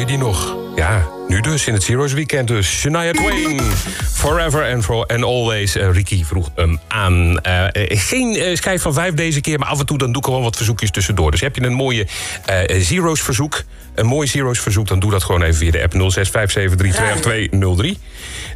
je die nog? Ja, nu dus, in het Zero's Weekend dus. Shania Twain, Forever and Always. Ricky vroeg hem aan. Geen schijf van 5 deze keer, maar af en toe dan doe ik gewoon wat verzoekjes tussendoor. Dus heb je een mooie Zero's verzoek, een mooi Zero's verzoek, dan doe dat gewoon even via de app 0657328203.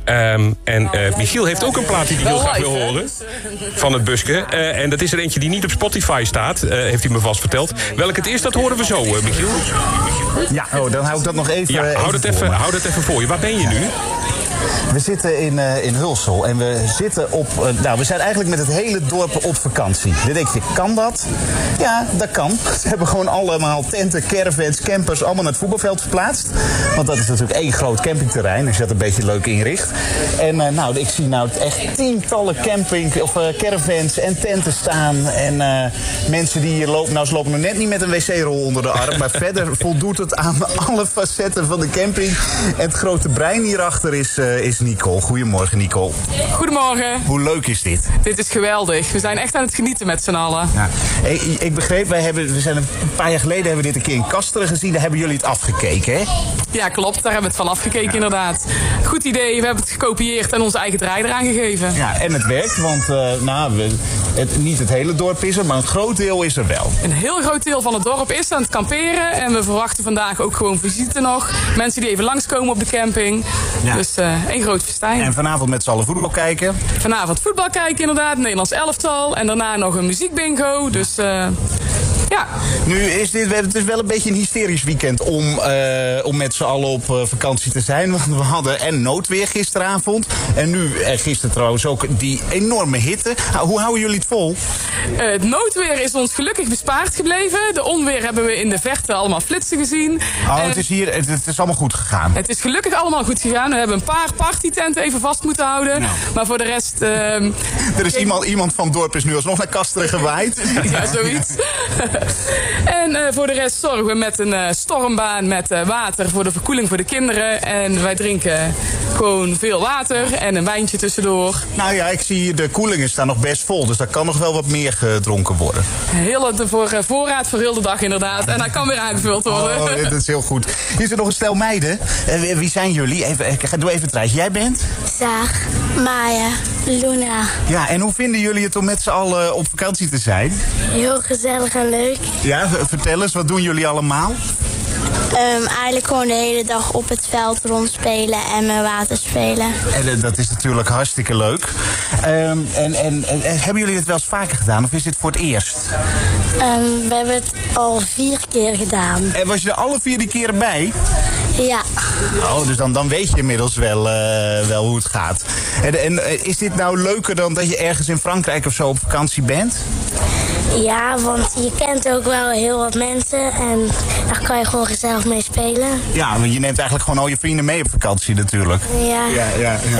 Michiel heeft ook een plaat die hij heel graag wil horen. Van het busje. En dat is er eentje die niet op Spotify staat, heeft hij me vast verteld. Welk het is, dat horen we zo, Michiel. Ja, dan hou ik dat nog even. Ja, hou dat even voor je. Waar ben je nu? We zitten in Hulsel en we zitten op... we zijn eigenlijk met het hele dorp op vakantie. Dan denk je, kan dat? Ja, dat kan. Ze hebben gewoon allemaal tenten, caravans, campers... allemaal naar het voetbalveld verplaatst. Want dat is natuurlijk één groot campingterrein. Als je dat een beetje leuk inricht. En ik zie nou echt tientallen caravans en tenten staan. En mensen die hier lopen... Nou, ze lopen nog net niet met een wc-rol onder de arm. Maar verder voldoet het aan alle facetten van de camping. En het grote brein hierachter is Nicole. Goedemorgen, Nicole. Goedemorgen. Hoe leuk is dit? Dit is geweldig. We zijn echt aan het genieten met z'n allen. Ja. Hey, ik begreep, we zijn een paar jaar geleden hebben we dit een keer in Kasteren gezien. Daar hebben jullie het afgekeken, hè? Ja, klopt. Daar hebben we het van afgekeken, inderdaad. Goed idee. We hebben het gekopieerd en onze eigen draai eraan gegeven. Ja, en het werkt, want niet het hele dorp is er, maar een groot deel is er wel. Een heel groot deel van het dorp is aan het kamperen. En we verwachten vandaag ook gewoon visite nog. Mensen die even langskomen op de camping. Ja. Dus één groot festijn. En vanavond met z'n allen voetbal kijken? Vanavond voetbal kijken, inderdaad. Nederlands elftal. En daarna nog een muziekbingo. Dus ja. Nu is het is wel een beetje een hysterisch weekend om met z'n allen op vakantie te zijn. Want we hadden en noodweer gisteravond. En nu gisteren trouwens ook die enorme hitte. Hoe houden jullie het vol? Het noodweer is ons gelukkig bespaard gebleven. De onweer hebben we in de verte allemaal flitsen gezien. Het is allemaal goed gegaan. Het is gelukkig allemaal goed gegaan. We hebben een paar partytenten even vast moeten houden. Nou. Maar voor de rest... er is iemand van het dorp is nu alsnog naar Kasteren gewaaid. Ja, zoiets. En voor de rest zorgen we met een stormbaan met water voor de verkoeling voor de kinderen. En wij drinken gewoon veel water en een wijntje tussendoor. Nou ja, ik zie hier de koelingen staan nog best vol. Dus daar kan nog wel wat meer gedronken worden. Voorraad voor heel de dag inderdaad. En hij kan weer aangevuld worden. Oh, dat is heel goed. Hier is er nog een stel meiden. Wie zijn jullie? Doe even het rijtje. Jij bent? Zaag, Maya, Luna. Ja, en hoe vinden jullie het om met z'n allen op vakantie te zijn? Heel gezellig en leuk. Ja, vertel eens, wat doen jullie allemaal? Eigenlijk gewoon de hele dag op het veld rondspelen en met water spelen. En dat is natuurlijk hartstikke leuk. Hebben jullie het wel eens vaker gedaan of is dit voor het eerst? We hebben het al 4 keer gedaan. En was je er alle 4 keren bij? Ja. Oh, dus dan weet je inmiddels wel hoe het gaat. En is dit nou leuker dan dat je ergens in Frankrijk of zo op vakantie bent? Ja, want je kent ook wel heel wat mensen en daar kan je gewoon gezellig mee spelen. Ja, want je neemt eigenlijk gewoon al je vrienden mee op vakantie natuurlijk. Ja.